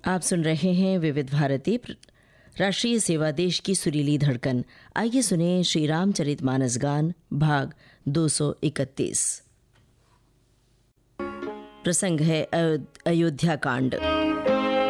आप सुन रहे हैं विविध भारती राष्ट्रीय सेवा देश की सुरीली धड़कन। आइए सुने श्री रामचरितमानस गान भाग 231। प्रसंग है अयोध्या कांड।